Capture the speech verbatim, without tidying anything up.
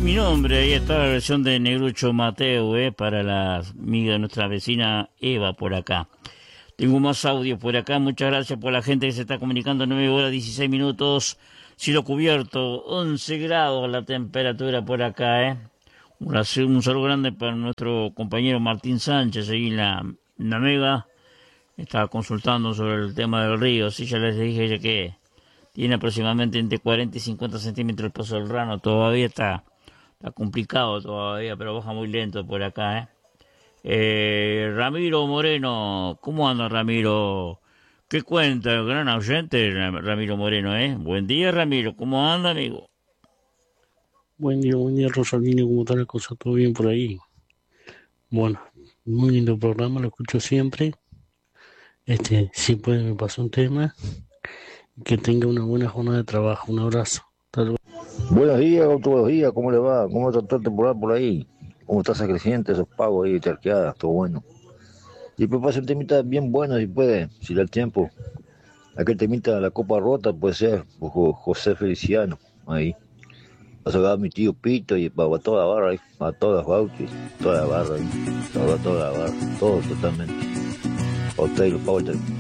mi nombre. Ahí está la versión de Negrucho Mateo, eh, para la amiga de nuestra vecina Eva por acá. Tengo más audios por acá. Muchas gracias por la gente que se está comunicando. nueve horas dieciséis minutos. Cielo cubierto, once grados la temperatura por acá, ¿eh? Un, un saludo grande para nuestro compañero Martín Sánchez, ahí en la, en la Mega. Estaba consultando sobre el tema del río. Sí, ya les dije que tiene aproximadamente entre cuarenta y cincuenta centímetros el paso del Rano. Todavía está, está complicado todavía, pero baja muy lento por acá, ¿eh? Eh, Ramiro Moreno, ¿cómo anda Ramiro? ¿Qué cuenta el gran oyente Ramiro Moreno, eh? Buen día Ramiro, ¿cómo anda amigo? Buen día, buen día Rosalino, ¿cómo está la cosa? ¿Todo bien por ahí? Bueno, muy lindo programa, lo escucho siempre. Este, si puede me pasó un tema. Que tenga una buena jornada de trabajo, un abrazo. Tal... Buenos días, buenos días, ¿cómo le va? ¿Cómo está toda la temporada por ahí? ¿Cómo está esa creciente, esos pagos ahí, charqueadas? Todo bueno. Y pues pasa un temita bien bueno, si puede, si da el tiempo. Aquel temita de la Copa Rota puede ser, José Feliciano, ahí. Ha saludado a mi tío Pito y para toda la barra ahí, a todas Bauchi, toda la barra ahí, toda, toda la barra, todo totalmente. A usted y los pagos